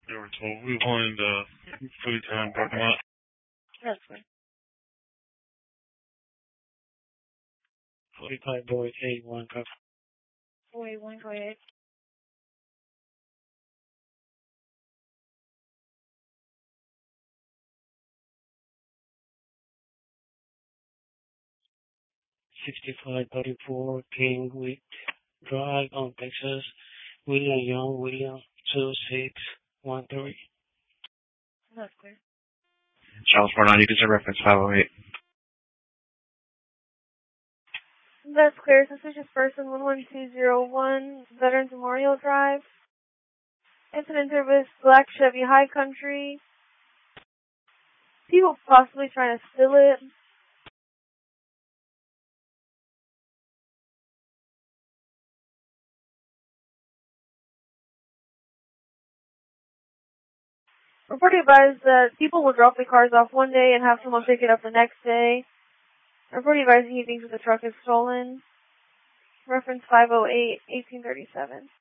They were told we were going to food time parking lot. That's fine. 45 boy 81 cup. 41, 48. $65.34 Kingwick Drive on Texas. William Young, William 2613. That's clear. Charles 49, you can send reference 508. That's clear. Suspicious person 11201, Veterans Memorial Drive. Incident service, black Chevy High Country. People possibly trying to steal it. Report advised that people will drop the cars off one day and have someone pick it up the next day. Report advising he thinks that the truck is stolen. Reference 508, 1837.